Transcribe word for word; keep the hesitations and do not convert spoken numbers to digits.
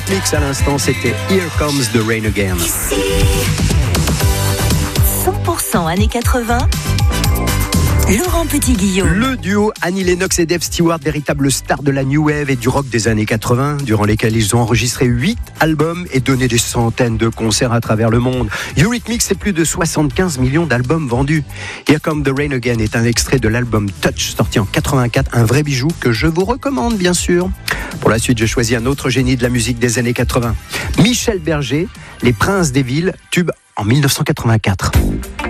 Eurythmics à l'instant, c'était Here Comes the Rain Again. cent pour cent années quatre-vingts. Laurent Petit-Guillaume. Le duo Annie Lennox et Dave Stewart, véritable star de la New Wave et du rock des années quatre-vingts, durant lesquels ils ont enregistré huit albums et donné des centaines de concerts à travers le monde. Eurythmics, c'est plus de soixante-quinze millions d'albums vendus. Here Come the Rain Again est un extrait de l'album Touch, sorti en quatre-vingt-quatre, un vrai bijou que je vous recommande bien sûr. Pour la suite, j'ai choisi un autre génie de la musique des années quatre-vingts. Michel Berger, Les Princes des Villes, tube en mille neuf cent quatre-vingt-quatre.